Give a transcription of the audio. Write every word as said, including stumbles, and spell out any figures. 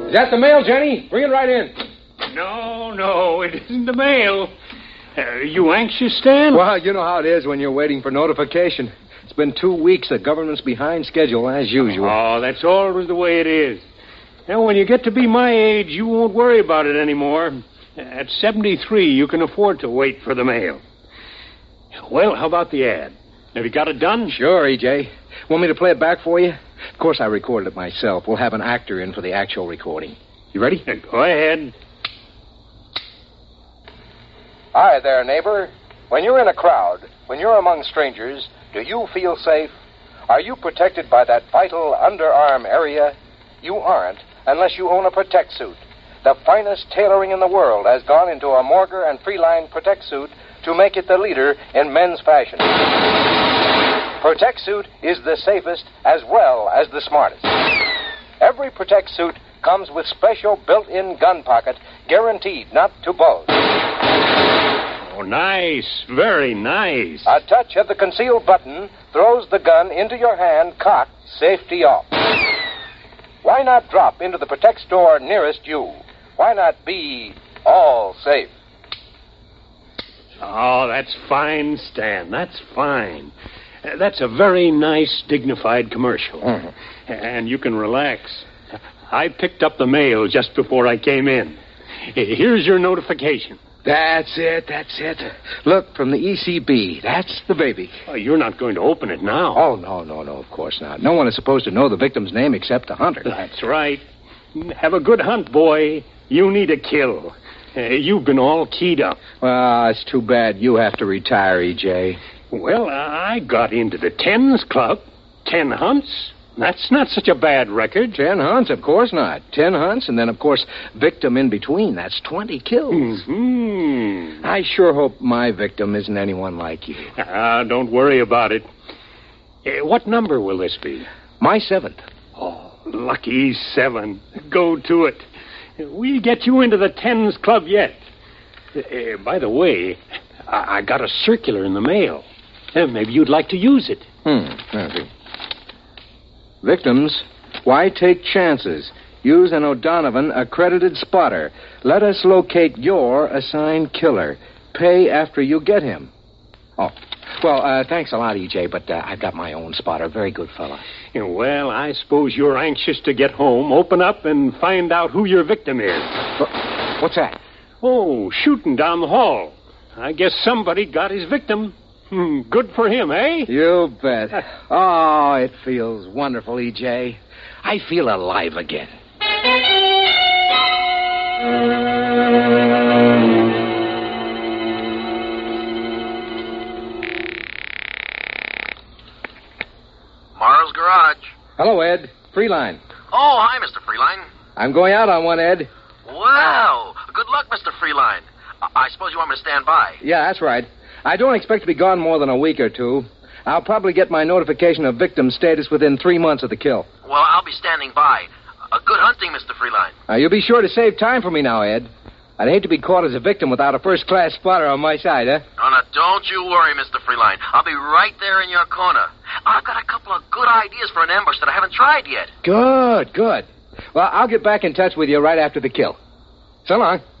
Is that the mail, Jenny? Bring it right in. No, no, it isn't the mail. Are you anxious, Stan? Well, you know how it is when you're waiting for notification. It's been two weeks. The government's behind schedule, as usual. Oh, that's always the way it is. Now, when you get to be my age, you won't worry about it anymore. At seventy-three, you can afford to wait for the mail. Well, how about the ad? Have you got it done? Sure, E J. Want me to play it back for you? Of course, I recorded it myself. We'll have an actor in for the actual recording. You ready? Go ahead. Hi there, neighbor. When you're in a crowd, when you're among strangers, do you feel safe? Are you protected by that vital underarm area? You aren't unless you own a Protect suit. The finest tailoring in the world has gone into a Morger and Freeline Protect suit to make it the leader in men's fashion. Protect suit is the safest as well as the smartest. Every Protect suit comes with special built-in gun pocket, guaranteed not to bulge. Oh, nice. Very nice. A touch of the concealed button throws the gun into your hand, cocked, safety off. Why not drop into the Protect store nearest you? Why not be all safe? Oh, that's fine, Stan. That's fine. Uh, that's a very nice, dignified commercial. Mm-hmm. And you can relax. I picked up the mail just before I came in. Here's your notification. That's it, that's it. Look, from the E C B. That's the baby. Oh, you're not going to open it now. Oh, no, no, no, of course not. No one is supposed to know the victim's name except the hunter. That's right. Have a good hunt, boy. You need a kill. Uh, you've been all keyed up. Well, it's too bad you have to retire, E J. Well, I got into the Tens Club. Ten hunts. That's not such a bad record. Ten hunts? Of course not. Ten hunts, and then, of course, victim in between. That's twenty kills. Mm-hmm. I sure hope my victim isn't anyone like you. Ah, don't worry about it. Uh, what number will this be? My seventh. Oh, lucky seven. Go to it. We'll get you into the Tens Club yet. Uh, by the way, I-, I got a circular in the mail. Uh, maybe you'd like to use it. Hmm. Okay. Victims, why take chances? Use an O'Donovan accredited spotter. Let us locate your assigned killer. Pay after you get him. Oh, well, uh, thanks a lot, E J, but uh, I've got my own spotter. Very good fella. Yeah, well, I suppose you're anxious to get home, open up, and find out who your victim is. What's that? Oh, shooting down the hall. I guess somebody got his victim. Hmm, good for him, eh? You bet. Oh, it feels wonderful, E J. I feel alive again. Morrow's Garage. Hello, Ed. Freeline. Oh, hi, Mister Freeline. I'm going out on one, Ed. Wow. Good luck, Mister Freeline. I, I suppose you want me to stand by. Yeah, that's right. I don't expect to be gone more than a week or two. I'll probably get my notification of victim status within three months of the kill. Well, I'll be standing by. Uh, good hunting, Mister Freeline. Now, you'll be sure to save time for me now, Ed. I'd hate to be caught as a victim without a first-class spotter on my side, eh? Oh, now, don't you worry, Mister Freeline. I'll be right there in your corner. I've got a couple of good ideas for an ambush that I haven't tried yet. Good, good. Well, I'll get back in touch with you right after the kill. So long.